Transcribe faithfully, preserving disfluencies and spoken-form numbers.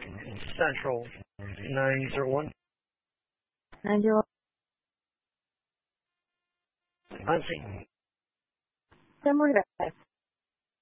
Central nine zero one. nine zero On scene. ten forty-five.